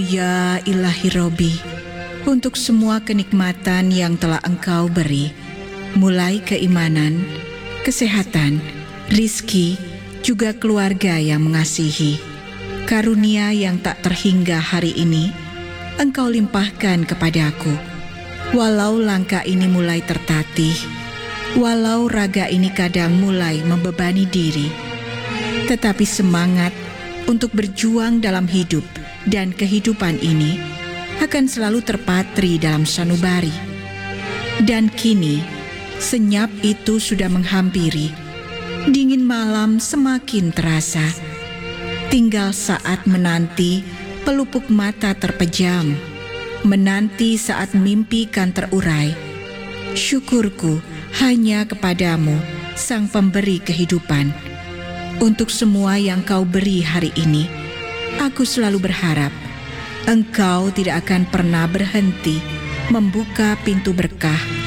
ya ilahi Robi, untuk semua kenikmatan yang telah Engkau beri, mulai keimanan, kesehatan, rizki, juga keluarga yang mengasihi. Karunia yang tak terhingga hari ini, Engkau limpahkan kepadaku. Walau langkah ini mulai tertatih, walau raga ini kadang mulai membebani diri, tetapi semangat untuk berjuang dalam hidup dan kehidupan ini akan selalu terpatri dalam sanubari. Dan kini, senyap itu sudah menghampiri. Dingin malam semakin terasa. Tinggal saat menanti pelupuk mata terpejam, menanti saat mimpi kan terurai. Syukurku hanya kepadamu, Sang Pemberi kehidupan. Untuk semua yang Kau beri hari ini, aku selalu berharap Engkau tidak akan pernah berhenti membuka pintu berkah